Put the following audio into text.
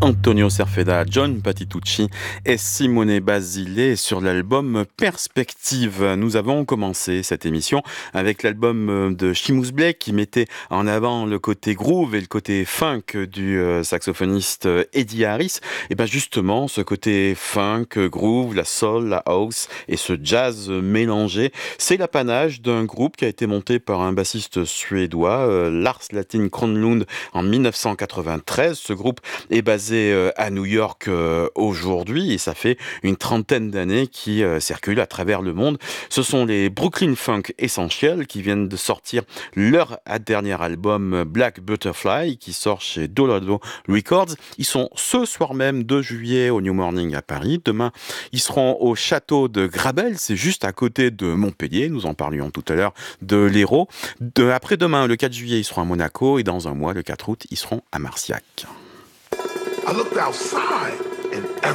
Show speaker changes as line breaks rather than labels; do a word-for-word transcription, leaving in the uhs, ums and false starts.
Antonio Serfeda, John Patitucci et Simone Basile sur l'album Perspective. Nous avons commencé cette émission avec l'album de Seamus Blake qui mettait en avant le côté groove et le côté funk du saxophoniste Eddie Harris. Et bien justement, ce côté funk, groove, la soul, la house et ce jazz mélangé, c'est l'apanage d'un groupe qui a été monté par un bassiste suédois, Lars Latin Kronlund, en dix-neuf cent quatre-vingt-treize. Ce groupe est basé à New York aujourd'hui et ça fait une trentaine d'années qu'ils circulent à travers le monde. Ce sont les Brooklyn Funk Essentials qui viennent de sortir leur dernier album Black Butterfly qui sort chez Dolado Records. Ils sont ce soir même deux juillet au New Morning à Paris. Demain, ils seront au château de Grabel, c'est juste à côté de Montpellier. Nous en parlions tout à l'heure de l'Hérault. De, après-demain, le quatre juillet, ils seront à Monaco et dans un mois, le quatre août, ils seront à Marciac.
I looked outside and